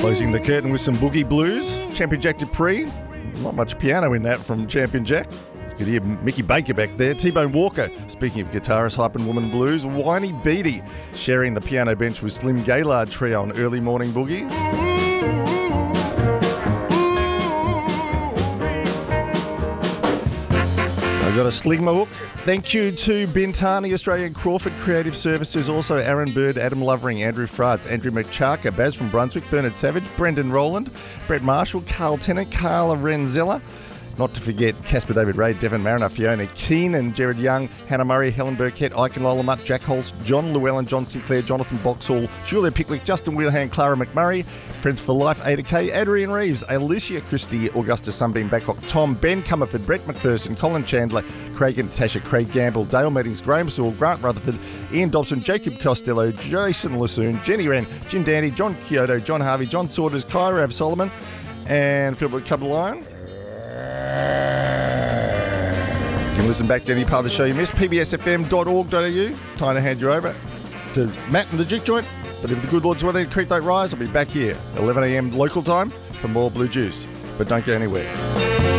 Closing the curtain with some boogie blues. Champion Jack Dupree. Not much piano in that from Champion Jack. You could hear Mickey Baker back there. T-Bone Walker, speaking of guitarist, hype and woman blues. Whiny Beatty sharing the piano bench with Slim Gaillard Trio on Early Morning Boogie. I've got a Sligma hook. Thank you to Bintani, Australian Crawford Creative Services, also Aaron Bird, Adam Lovering, Andrew Frats, Andrew McCharka, Baz from Brunswick, Bernard Savage, Brendan Rowland, Brett Marshall, Carl Tennant, Carla Renzella, not to forget Casper David Ray, Devon Mariner, Fiona Keenan, Jared Young, Hannah Murray, Helen Burkett, Ike Lola Mutt, Jack Holst, John Llewellyn, John Sinclair, Jonathan Boxall, Julia Pickwick, Justin Wheelhand, Clara McMurray, Friends for Life, Ada Kay, Adrian Reeves, Alicia Christie, Augusta Sunbeam Babcock, Tom, Ben Comerford, Brett McPherson, Colin Chandler, Craig and Natasha, Craig Gamble, Dale Meetings, Graham Sewell, Grant Rutherford, Ian Dobson, Jacob Costello, Jason Lassoon, Jenny Wren, Jim Dandy, John Kyoto, John Harvey, John Saunders, Kyra Av Solomon, and Philip Cubberline. You can listen back to any part of the show you missed. pbsfm.org.au. Time to hand you over to Matt and the Juke Joint. But if the good Lord's willing, the creek don't rise, I'll be back here 11 a.m. local time for more Blue Juice. But don't go anywhere.